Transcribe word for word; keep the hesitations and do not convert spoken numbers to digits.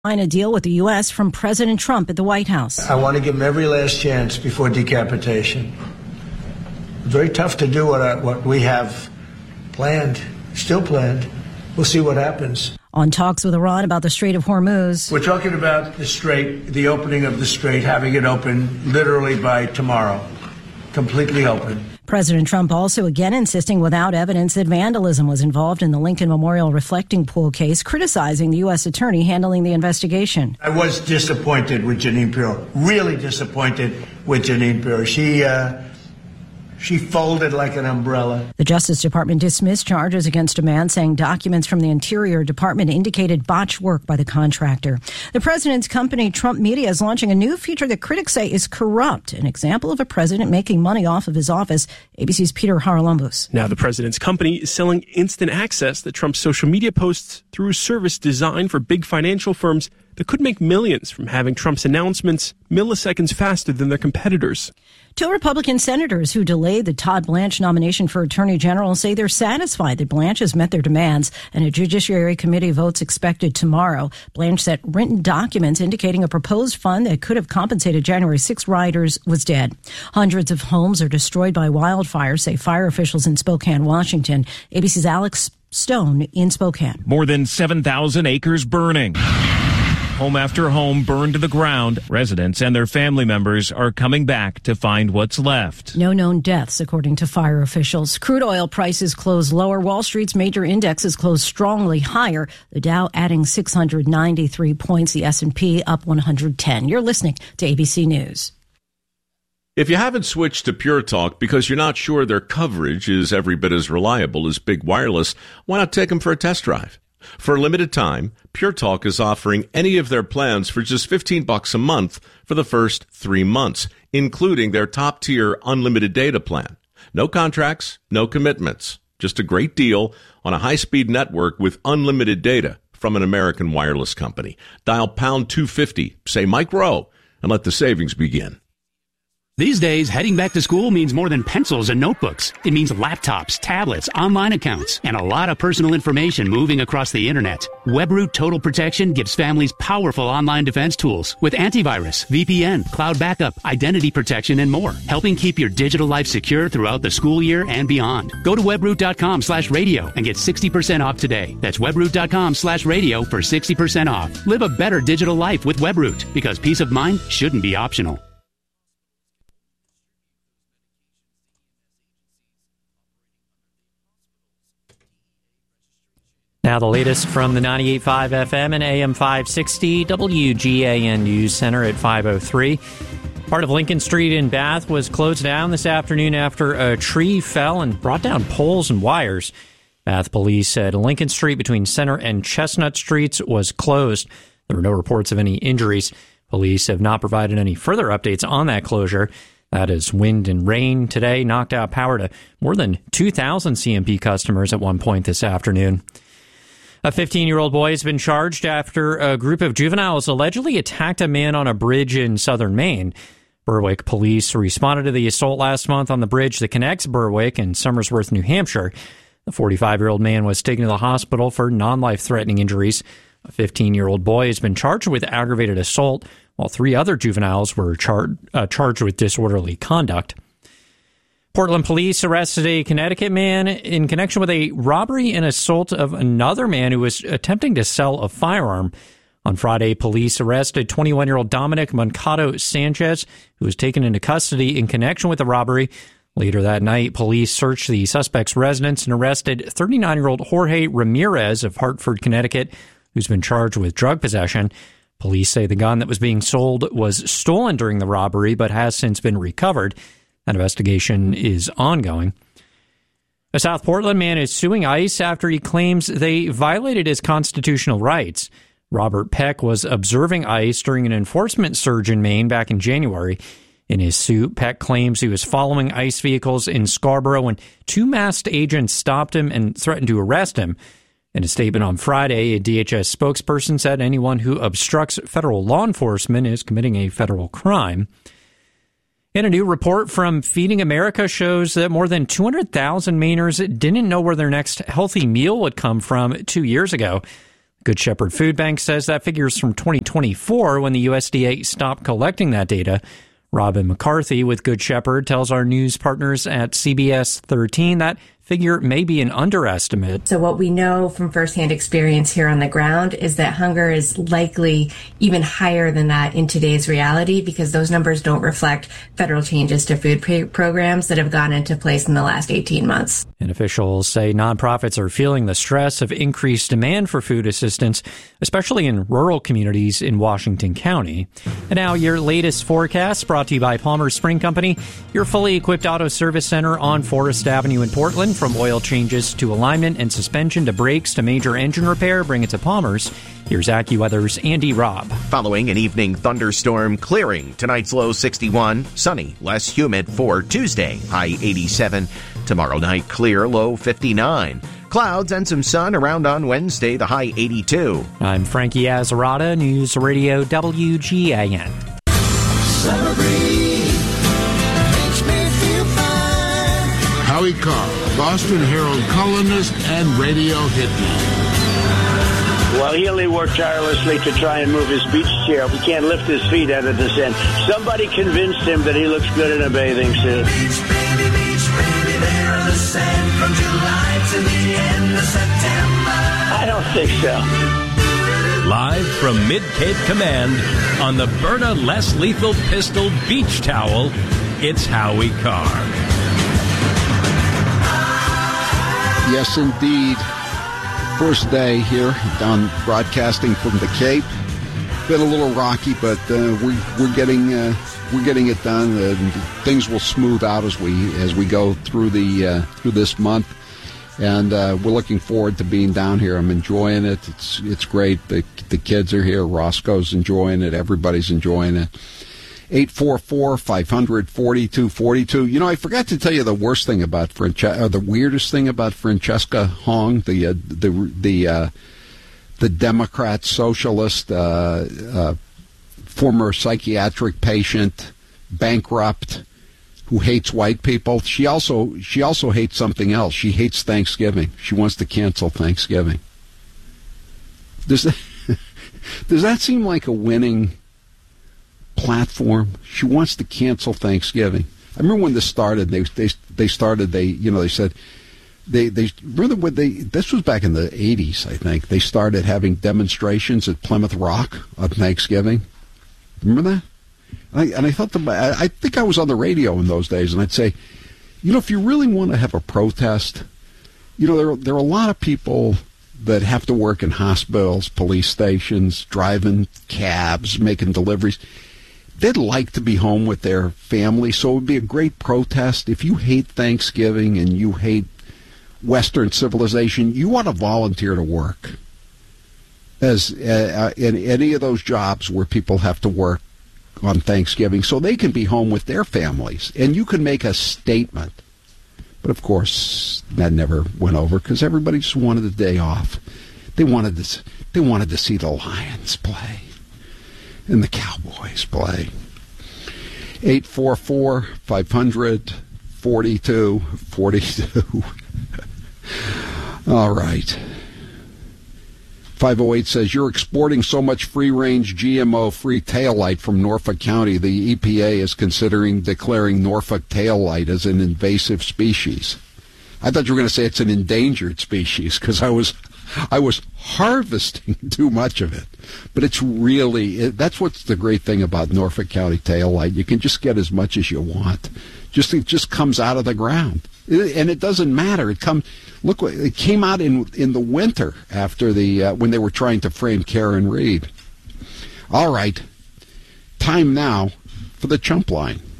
A deal with the U S from President Trump at the White House. I want to give him every last chance before decapitation. It's very tough to do what, I, what we have planned, still planned. We'll see what happens. On talks with Iran about the Strait of Hormuz. We're talking about the Strait, the opening of the Strait, having it open literally by tomorrow, completely open. President Trump also again insisting without evidence that vandalism was involved in the Lincoln Memorial Reflecting Pool case, criticizing the U S attorney handling the investigation. I was disappointed with Jeanine Pirro, really disappointed with Jeanine Pirro. She, uh, She folded like an umbrella. The Justice Department dismissed charges against a man saying documents from the Interior Department indicated botched work by the contractor. The president's company, Trump Media, is launching a new feature that critics say is corrupt, an example of a president making money off of his office. A B C's Peter Haralambous. Now the president's company is selling instant access to Trump's social media posts through a service designed for big financial firms that could make millions from having Trump's announcements milliseconds faster than their competitors. Two Republican senators who delayed the Todd Blanche nomination for Attorney General say they're satisfied that Blanche has met their demands, and a Judiciary Committee vote's expected tomorrow. Blanche said written documents indicating a proposed fund that could have compensated January sixth rioters was dead. Hundreds of homes are destroyed by wildfires, say fire officials in Spokane, Washington. A B C's Alex Stone in Spokane. More than seven thousand acres burning. Home after home burned to the ground. Residents and their family members are coming back to find what's left. No known deaths, according to fire officials. Crude oil prices closed lower. Wall Street's major indexes closed strongly higher. The Dow adding six hundred ninety-three points. The S and P up one hundred ten. You're listening to A B C News. If you haven't switched to Pure Talk because you're not sure their coverage is every bit as reliable as Big Wireless, why not take them for a test drive? For a limited time, Pure Talk is offering any of their plans for just fifteen bucks a month for the first three months, including their top-tier unlimited data plan. No contracts, no commitments. Just a great deal on a high-speed network with unlimited data from an American wireless company. Dial pound two fifty, say Mike Rowe, and let the savings begin. These days, heading back to school means more than pencils and notebooks. It means laptops, tablets, online accounts, and a lot of personal information moving across the internet. WebRoot Total Protection gives families powerful online defense tools with antivirus, V P N, cloud backup, identity protection, and more, helping keep your digital life secure throughout the school year and beyond. Go to webroot.com slash radio and get sixty percent off today. That's webroot.com slash radio for sixty percent off. Live a better digital life with WebRoot, because peace of mind shouldn't be optional. Now the latest from the ninety-eight point five F M and A M five sixty W G A N News Center at five oh three. Part of Lincoln Street in Bath was closed down this afternoon after a tree fell and brought down poles and wires. Bath police said Lincoln Street between Center and Chestnut Streets was closed. There were no reports of any injuries. Police have not provided any further updates on that closure. That is, wind and rain today knocked out power to more than two thousand C M P customers at one point this afternoon. A fifteen-year-old boy has been charged after a group of juveniles allegedly attacked a man on a bridge in southern Maine. Berwick police responded to the assault last month on the bridge that connects Berwick and Somersworth, New Hampshire. The forty-five-year-old man was taken to the hospital for non-life-threatening injuries. A fifteen-year-old boy has been charged with aggravated assault, while three other juveniles were char- uh, charged with disorderly conduct. Portland police arrested a Connecticut man in connection with a robbery and assault of another man who was attempting to sell a firearm. On Friday, police arrested twenty-one-year-old Dominic Moncado Sanchez, who was taken into custody in connection with the robbery. Later that night, police searched the suspect's residence and arrested thirty-nine-year-old Jorge Ramirez of Hartford, Connecticut, who's been charged with drug possession. Police say the gun that was being sold was stolen during the robbery, but has since been recovered. That investigation is ongoing. A South Portland man is suing ICE after he claims they violated his constitutional rights. Robert Peck was observing ICE during an enforcement surge in Maine back in January. In his suit, Peck claims he was following ICE vehicles in Scarborough when two masked agents stopped him and threatened to arrest him. In a statement on Friday, a D H S spokesperson said anyone who obstructs federal law enforcement is committing a federal crime. And a new report from Feeding America shows that more than two hundred thousand Mainers didn't know where their next healthy meal would come from two years ago. Good Shepherd Food Bank says that figure's from twenty twenty-four when the U S D A stopped collecting that data. Robin McCarthy with Good Shepherd tells our news partners at C B S thirteen that figure may be an underestimate. So what we know from firsthand experience here on the ground is that hunger is likely even higher than that in today's reality because those numbers don't reflect federal changes to food pay- programs that have gone into place in the last eighteen months. And officials say nonprofits are feeling the stress of increased demand for food assistance, especially in rural communities in Washington County. And now your latest forecast brought to you by Palmer Spring Company, your fully equipped auto service center on Forest Avenue in Portland. From oil changes to alignment and suspension to brakes to major engine repair, bring it to Palmer's. Here's AccuWeather's Andy Robb. Following an evening thunderstorm clearing, tonight's low sixty-one, sunny, less humid for Tuesday, high eighty-seven. Tomorrow night clear, low fifty-nine. Clouds and some sun around on Wednesday, the high eighty-two. I'm Frankie Azzarata, News Radio W G A N. Howie Carr, Boston Herald columnist and radio hitman. Well, he only worked tirelessly to try and move his beach chair. He can't lift his feet out of the sand. Somebody convinced him that he looks good in a bathing suit. Beach, baby, beach, baby, there on the sand from July to the end of September. I don't think so. Live from Mid-Cape Command on the Byrna Less Lethal Pistol Beach Towel, it's Howie Carr. Yes, indeed. First day here, down broadcasting from the Cape. Been a little rocky, but uh, we're we're getting uh, we're getting it done. Uh, things will smooth out as we as we go through the uh, through this month, and uh, we're looking forward to being down here. I'm enjoying it. It's it's great. The the kids are here. Roscoe's enjoying it. Everybody's enjoying it. eight four four, five hundred, forty-two forty-two. You know, I forgot to tell you the worst thing about Francesca, or the weirdest thing about Francesca Hong, the uh, the the uh, the Democrat socialist, uh, uh, former psychiatric patient, bankrupt, who hates white people. She also she also hates something else. She hates Thanksgiving. She wants to cancel Thanksgiving. Does that, does that seem like a winning platform? She wants to cancel Thanksgiving. I remember when this started. They they they started. They you know they said they they remember when they this was back in the eighties. I think they started having demonstrations at Plymouth Rock on Thanksgiving. Remember that? And I, and I thought the I, I think I was on the radio in those days, and I'd say, you know, if you really want to have a protest, you know, there there are a lot of people that have to work in hospitals, police stations, driving cabs, making deliveries. They'd like to be home with their family, so it would be a great protest. If you hate Thanksgiving and you hate Western civilization, you want to volunteer to work as uh, in any of those jobs where people have to work on Thanksgiving, so they can be home with their families, and you can make a statement. But of course, that never went over because everybody just wanted a day off. They wanted to. They wanted to see the Lions play and the Cowboys play. eight four four, five hundred, forty-two forty-two. All right. five oh eight says, you're exporting so much free-range G M O-free taillight from Norfolk County, the E P A is considering declaring Norfolk taillight as an invasive species. I thought you were going to say it's an endangered species because I was I was harvesting too much of it. But it's really, it, that's what's the great thing about Norfolk County taillight. You can just get as much as you want. Just It just comes out of the ground. It, and it doesn't matter. It comes, look, it came out in in the winter after the, uh, when they were trying to frame Karen Reed. All right. Time now for the Chump Line.